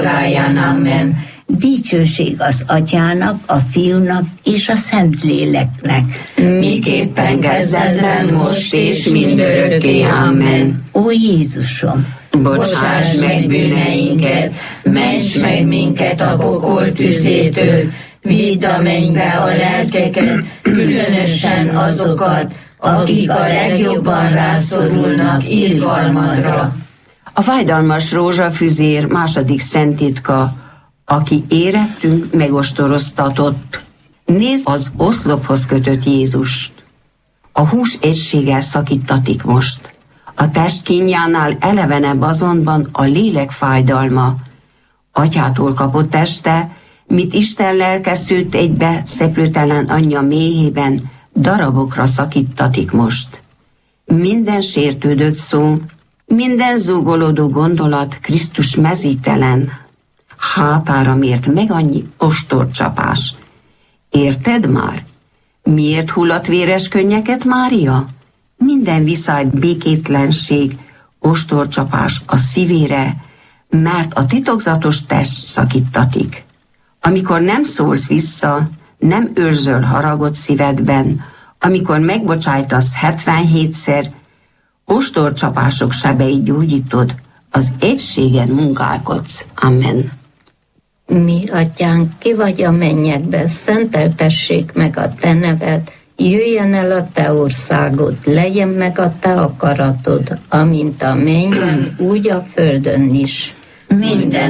szolgálján, amen. Dicsőség az Atyának, a Fiúnak és a Szentléleknek. Miképpen kezdetben, most és mindörökké, amen. Ó Jézusom! Bocsáss meg bűneinket, ments meg minket a pokol tüzétől, vidd a mennybe a lelkeket, különösen azokat, akik a legjobban rászorulnak irgalmadra. A fájdalmas rózsafüzér második szenttitka, aki érettünk megostoroztatott. Nézd az oszlophoz kötött Jézust. A hús egységgel szakítatik most. A test kínjánál elevenebb azonban a lélek fájdalma. Atyától kapott teste, mit Isten lelke szőtt egybe szeplőtelen anyja méhében, darabokra szakítatik most. Minden sértődött szó, minden zúgolódó gondolat Krisztus mezítelen hátára mért meg annyi ostorcsapás. Érted már? Miért hullott véres könnyeket Mária? Minden viszály, békétlenség, ostorcsapás a szívére, mert a titokzatos test szakítatik. Amikor nem szólsz vissza, nem őrzöl haragot szívedben, amikor megbocsájtasz 77-szer, ostorcsapások sebeit gyógyítod, az egységen munkálkodsz. Amen. Mi, Atyánk, ki vagy a mennyekben, szenteltessék meg a te neved, jöjjön el a te országod, legyen meg a te akaratod, amint a mennyben, úgy a földön is. Minden